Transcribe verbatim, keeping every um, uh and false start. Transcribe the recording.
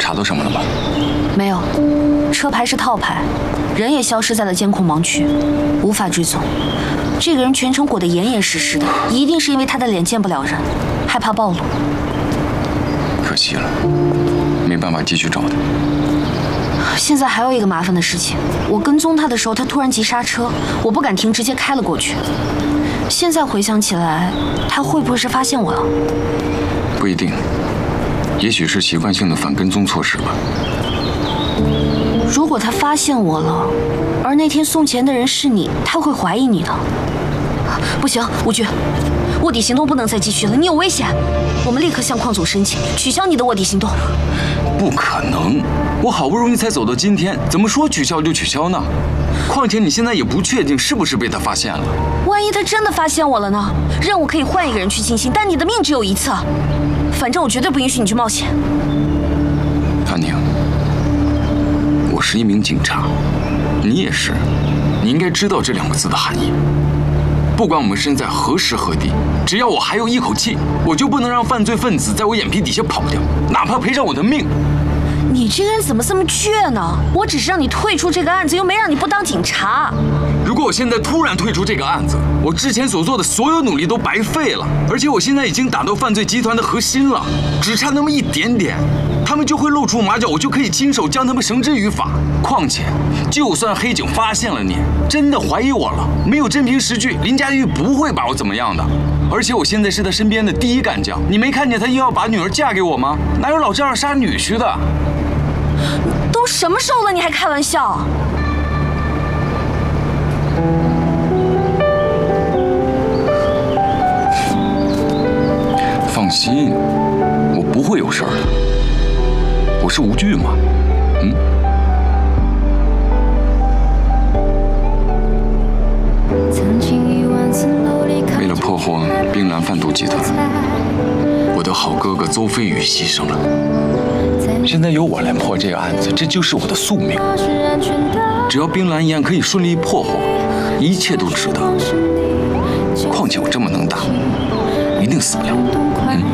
查到什么了吧？ 没有，车牌是套牌，人也消失在了监控盲区，无法追踪。这个人全程裹得严严实实的，一定是因为他的脸见不了人，害怕暴露。 可惜了，没办法继续找他。 现在还有一个麻烦的事情，我跟踪他的时候，他突然急刹车，我不敢停，直接开了过去。现在回想起来，他会不会是发现我了？ 不一定，也许是习惯性的反跟踪措施吧。 如果他发现我了，而那天送钱的人是你，他会怀疑你的。不行，吴局，卧底行动不能再继续了，你有危险。我们立刻向邝总申请取消你的卧底行动。 不可能，我好不容易才走到今天，怎么说取消就取消呢？况且你现在也不确定是不是被他发现了。 万一他真的发现我了呢？任务可以换一个人去进行，但你的命只有一次。反正我绝对不允许你去冒险。 安宁，我是一名警察，你也是，你应该知道这两个字的含义。不管我们身在何时何地，只要我还有一口气，我就不能让犯罪分子在我眼皮底下跑掉，哪怕赔上我的命。 你这个人怎么这么倔呢？我只是让你退出这个案子，又没让你不当警察。 如果我现在突然退出这个案子，我之前所做的所有努力都白费了。而且我现在已经打到犯罪集团的核心了，只差那么一点点，他们就会露出马脚，我就可以亲手将他们绳之于法。况且，就算黑警发现了你，真的怀疑我了，没有真凭实据，林佳玉不会把我怎么样的。而且我现在是他身边的第一干将，你没看见他硬要把女儿嫁给我吗？哪有老丈人杀女婿的？ 都什么时候了，你还开玩笑？ 放心，我不会有事儿的。我是吴惧嘛，嗯。为了破获冰兰贩毒集团，我的好哥哥邹飞宇牺牲了。现在由我来破这个案子，这就是我的宿命。只要冰兰一案可以顺利破获，一切都值得。况且我这么能打，一定死不了。嗯。